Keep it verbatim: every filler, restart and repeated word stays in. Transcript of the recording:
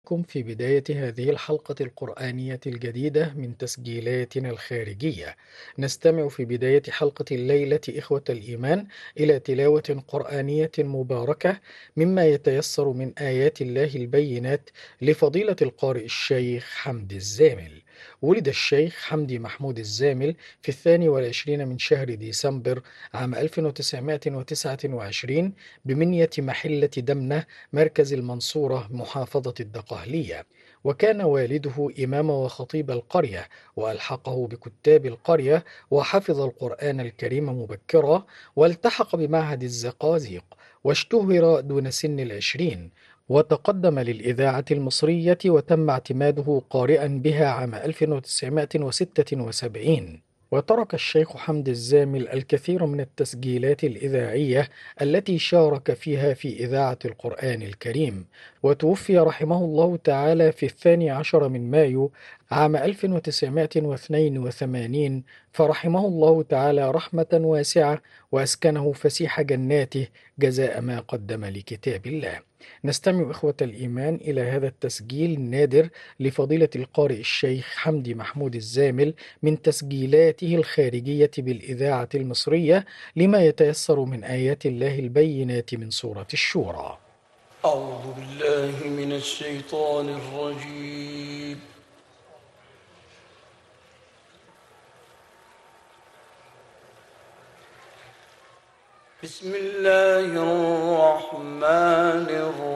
بكم في بداية هذه الحلقة القرآنية الجديدة من تسجيلاتنا الخارجية. نستمع في بداية حلقة الليلة إخوة الإيمان إلى تلاوة قرآنية مباركة مما يتيسر من آيات الله البينات لفضيلة القارئ الشيخ حمدي الزامل. ولد الشيخ حمدي محمود الزامل في الثاني والعشرين من شهر ديسمبر عام ألف وتسعمائة وتسعة وعشرين بمنية محلة دمنة مركز المنصورة محافظة الدقهلية. وكان والده إمام وخطيب القرية، وألحقه بكتاب القرية، وحفظ القرآن الكريم مبكرا، والتحق بمعهد الزقازيق، واشتهر دون سن العشرين، وتقدم للإذاعة المصرية وتم اعتماده قارئا بها عام ألف وتسعمائة وستة وسبعين. وترك الشيخ حمدي الزامل الكثير من التسجيلات الإذاعية التي شارك فيها في إذاعة القرآن الكريم، وتوفي رحمه الله تعالى في الثاني عشر من مايو عام ألف وتسعمائة واثنين وثمانين، فرحمه الله تعالى رحمة واسعة وأسكنه فسيح جناته جزاء ما قدم لكتاب الله. نستمع إخوة الإيمان إلى هذا التسجيل النادر لفضيلة القارئ الشيخ حمدي محمود الزامل من تسجيلاته الخارجية بالإذاعة المصرية لما يتيسر من آيات الله البينات من سورة الشورى. أعوذ بالله من الشيطان الرجيم. بسم الله الرحمن الرحيم.